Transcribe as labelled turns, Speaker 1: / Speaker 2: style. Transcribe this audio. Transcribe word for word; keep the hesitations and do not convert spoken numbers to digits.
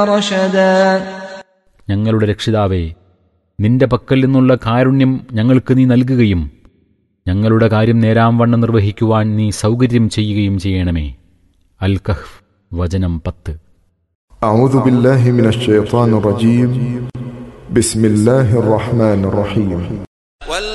Speaker 1: رشدا
Speaker 2: ഞങ്ങളുടെ രക്ഷിതാവേ, നിന്റെ പക്കൽ നിന്നുള്ള കാരുണ്യം ഞങ്ങൾക്ക് നീ നൽകുകയും ഞങ്ങളുടെ കാര്യം നേരാംവണ്ണം നിർവഹിക്കുവാൻ നീ സൗകര്യം ചെയ്യുകയും ചെയ്യണമേ. അൽ കഹ്ഫ് വചനം പത്ത്.
Speaker 3: أعوذ بالله من الشيطان الرجيم. بسم الله الرحمن الرحيم.